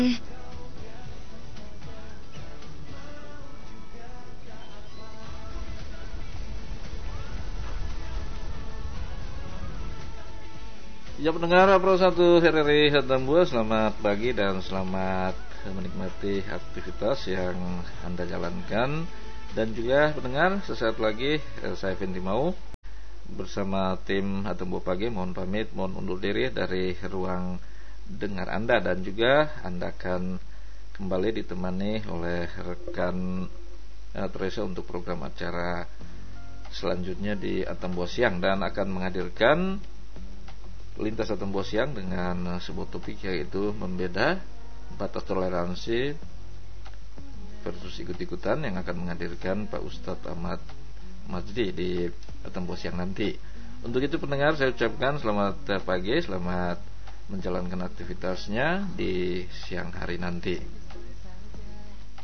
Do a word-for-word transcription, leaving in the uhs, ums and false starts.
Ya pendengar Pro satu R R I Hatambua, selamat pagi dan selamat menikmati aktivitas yang Anda jalankan. Dan juga pendengar, sesaat lagi saya Fendi Mau bersama tim Hatambua Pagi mohon pamit, mohon undur diri dari ruang dengar Anda. Dan juga Anda akan kembali ditemani oleh rekan eh, Teresa untuk program acara selanjutnya di Hatambua Siang, dan akan menghadirkan Lintas Hatambua Siang dengan sebuah topik, yaitu membeda batas toleransi versus ikut-ikutan, yang akan menghadirkan Pak Ustadz Ahmad Majdi di Hatambua Siang nanti. Untuk itu pendengar, saya ucapkan selamat pagi, selamat menjalankan aktivitasnya di siang hari nanti.